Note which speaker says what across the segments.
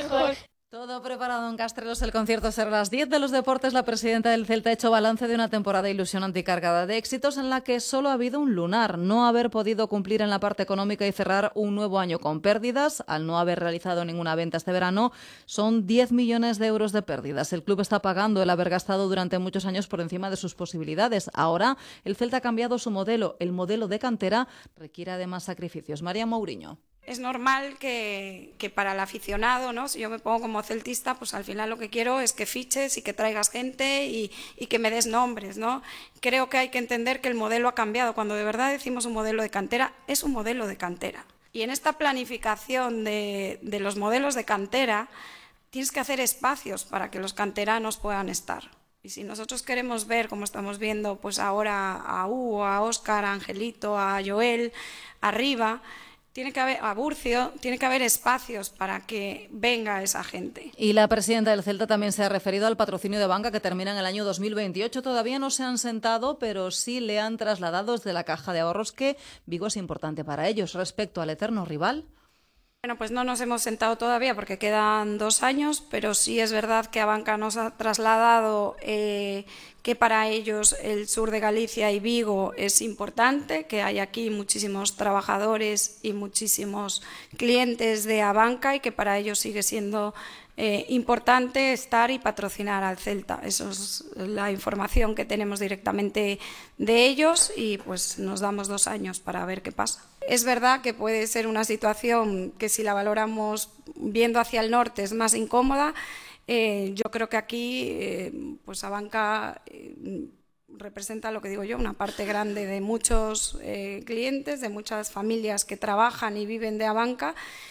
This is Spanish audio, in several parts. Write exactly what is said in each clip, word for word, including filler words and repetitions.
Speaker 1: mejor.
Speaker 2: Todo preparado en Castrelos, el concierto será a las diez de los deportes. La presidenta del Celta ha hecho balance de una temporada ilusionante y cargada de éxitos en la que solo ha habido un lunar, no haber podido cumplir en la parte económica y cerrar un nuevo año con pérdidas. Al no haber realizado ninguna venta este verano, son diez millones de euros de pérdidas. El club está pagando el haber gastado durante muchos años por encima de sus posibilidades. Ahora, el Celta ha cambiado su modelo. El modelo de cantera requiere además sacrificios. María Mourinho.
Speaker 3: Es normal que, que para el aficionado, ¿no? Si yo me pongo como celtista, pues al final lo que quiero es que fiches y que traigas gente y, y que me des nombres, ¿no? Creo que hay que entender que el modelo ha cambiado. Cuando de verdad decimos un modelo de cantera, es un modelo de cantera. Y en esta planificación de, de los modelos de cantera, tienes que hacer espacios para que los canteranos puedan estar. Y si nosotros queremos ver, como estamos viendo pues ahora a Hugo, a Óscar, a Angelito, a Joel, arriba, tiene que haber, a Burcio, tiene que haber espacios para que venga esa gente.
Speaker 2: Y la presidenta del Celta también se ha referido al patrocinio de banca que termina en el año dos mil veintiocho. Todavía no se han sentado, pero sí le han trasladado desde la Caja de Ahorros que Vigo es importante para ellos. Respecto al eterno rival...
Speaker 3: Bueno, pues no nos hemos sentado todavía porque quedan dos años, pero sí es verdad que Abanca nos ha trasladado eh, que para ellos el sur de Galicia y Vigo es importante, que hay aquí muchísimos trabajadores y muchísimos clientes de Abanca y que para ellos sigue siendo eh, importante estar y patrocinar al Celta. Eso es la información que tenemos directamente de ellos y pues nos damos dos años para ver qué pasa. Es verdad que puede ser una situación que si la valoramos viendo hacia el norte es más incómoda. Eh, yo creo que aquí eh, pues Abanca eh, representa, lo que digo yo, una parte grande de muchos eh, clientes, de muchas familias que trabajan y viven de Abanca.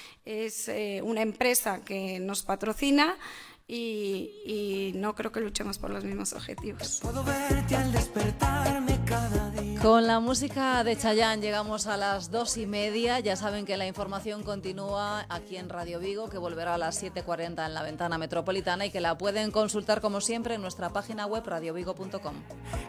Speaker 3: Es eh, una empresa que nos patrocina y, y no creo que luchemos por los mismos objetivos.
Speaker 4: Puedo verte al despertarme cada día.
Speaker 2: Con la música de Chayanne llegamos a las dos y media. Ya saben que la información continúa aquí en Radio Vigo, que volverá a las siete cuarenta en la Ventana Metropolitana y que la pueden consultar como siempre en nuestra página web radio vigo punto com.